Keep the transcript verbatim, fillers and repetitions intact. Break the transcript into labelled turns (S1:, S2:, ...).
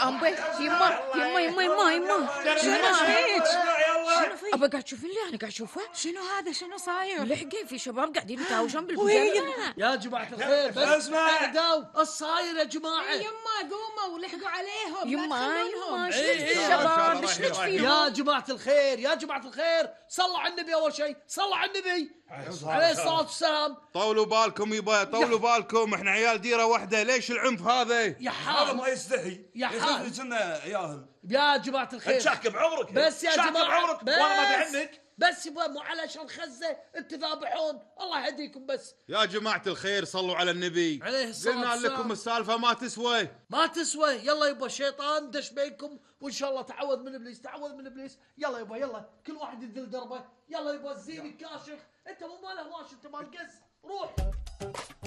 S1: أمبي يما يما يما يما يما
S2: شنو فيك؟
S1: شنو في؟ أبا قاعد تشوفين اللي أنا قاعد أشوفه؟
S2: شنو هذا؟ شنو صاير؟
S1: لحقين في شباب قاعدين يتهاوشون
S2: وين؟
S1: بالبيجامة.
S3: يا جماعة الخير بس
S4: اسمع.
S3: اهدوا، الصاير يا جماعة.
S2: يما قوموا ولحقوا عليهم.
S1: يما يما
S3: إيه،
S1: شلت
S3: إيه،
S1: الشباب
S4: رايح،
S1: شلت
S4: رايح.
S1: فيهم.
S3: يا جماعة الخير يا جماعة الخير، صلوا على النبي أول شيء، صلوا على النبي عليه الصلاة والسلام.
S4: طولوا بالكم يبا، طولوا بالكم، احنا عيال ديرة واحدة، ليش العنف هذا؟
S3: يا
S5: هذا
S3: حال
S5: ما يستحي
S3: يا
S5: يا
S3: حال.
S5: حال كنا ياهل
S3: يا جماعة الخير
S5: تشحك بعمرك
S3: بس يا
S5: شحك
S3: جماعة
S5: بعمرك
S3: بس
S5: وانا ما ادري عنك.
S3: بس يبغى مو علشان خزة انت ذابحون، الله يهديكم بس.
S4: يا جماعة الخير صلوا على النبي
S3: عليه الصلاة
S4: قلنا
S3: والسلام.
S4: لكم السالفة ما تسوى.
S3: ما تسوى، يلا يبا الشيطان دش بينكم وان شاء الله تعوذ من ابليس، تعوذ من ابليس. يلا يبا يلا كل واحد يدل دربه. يلا يبا الزين الكاشخ، انت مو ماله واش، انت مال قز، روح.